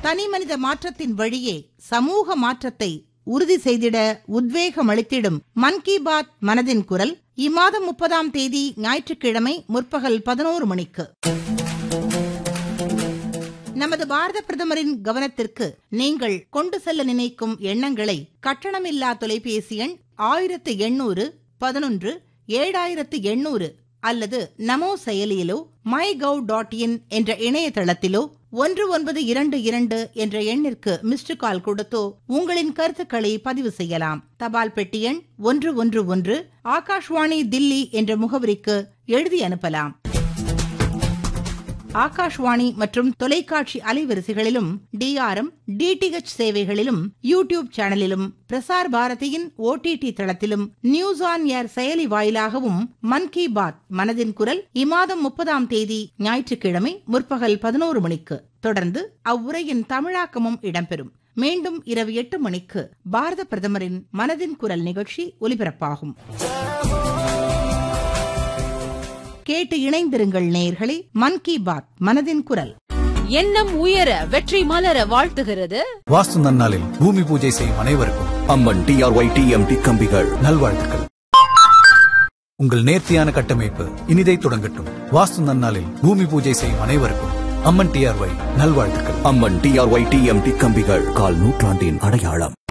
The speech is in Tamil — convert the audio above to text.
தனிமனித மாற்றத்தின் வழியே சமூக மாற்றத்தை உறுதி செய்திட உத்வேகம் அளித்திடும் மன் கி பாத் மனதின் குரல் இம்மாதம் 30ஆம் தேதி ஞாயிற்றுக்கிழமை முற்பகல் 11 மணிக்கு. நமது பாரத பிரதமரின் கவனத்திற்கு நீங்கள் கொண்டு செல்ல நினைக்கும் எண்ணங்களை கட்டணமில்லா தொலைபேசி எண் 1811-7800 அல்லது நமோ செயலியிலோ mygov.in என்ற இணையதளத்திலோ 1922 என்ற எண்ணிற்கு மிஸ்டு கால் கொடுத்தோ உங்களின் கருத்துக்களை பதிவு செய்யலாம். தபால் பெட்டி எண் 111 ஆகாஷ்வாணி தில்லி என்ற முகவரிக்கு எழுதி அனுப்பலாம். ஆகாஷ்வாணி மற்றும் தொலைக்காட்சி அலைவரிசைகளிலும் DRM, DTH சேவைகளிலும் யூடியூப் சேனலிலும் பிரசார் பாரதியின் OTT தளத்திலும் நியூஸ் ஆன் ஏர் செயலி வாயிலாகவும் மன் கி பாத் மனதின் குரல் இம்மாதம் 30ஆம் தேதி ஞாயிற்றுக்கிழமை முற்பகல் 11 மணிக்கு தொடர்ந்து அவ்வுரையின் தமிழாக்கமும் இடம்பெறும். மீண்டும் இரவு 8 மணிக்கு பாரத பிரதமரின் மனதின் குரல் நிகழ்ச்சி ஒலிபரப்பாகும். கேட்டு இணைந்திருங்கள் நேயர்களே. மன் கி பாத் மனதின் குரல். எண்ணம் உயர வெற்றி மலர வாழ்த்துகிறது. வாஸ்து நன்னாளில் பூமி பூஜை செய்யும் அனைவருக்கும் அம்மன் TRY TMT கம்பிகள் நல்வாழ்த்துக்கள். உங்கள் நேர்த்தியான கட்டமைப்பு இனிதை தொடங்கட்டும். வாஸ்து நன்னாளில் பூமி பூஜை செய்யும் அனைவருக்கும் அம்மன் TRY நல்வாழ்த்துக்கள். அம்மன் TRY TMT கம்பிகள் கால் நூற்றாண்டின் அடையாளம்.